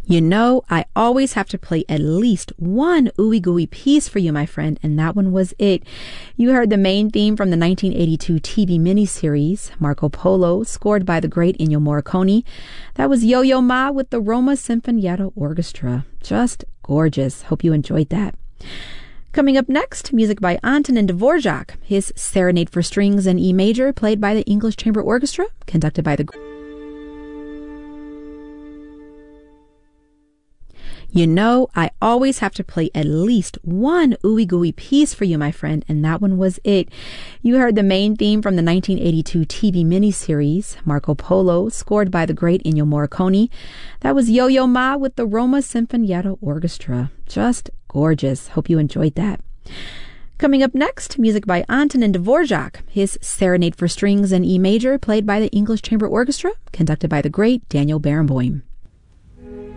You know, I always have to play at least one ooey gooey piece for you, my friend, and that one was it. You heard the main theme from the 1982 TV miniseries, Marco Polo, scored by the great Ennio Morricone. That was Yo-Yo Ma with the Roma Sinfonietta Orchestra. Just gorgeous. Hope you enjoyed that. Coming up next, music by Antonin Dvorak, his Serenade for Strings in E major, played by the English Chamber Orchestra, conducted by the... You know, I always have to play at least one ooey gooey piece for you, my friend, and that one was it. You heard the main theme from the 1982 TV miniseries, Marco Polo, scored by the great Ennio Morricone. That was Yo-Yo Ma with the Roma Sinfonietta Orchestra. Just gorgeous. Hope you enjoyed that. Coming up next, music by Antonin Dvorak, his Serenade for Strings in E major, played by the English Chamber Orchestra, conducted by the great Daniel Barenboim.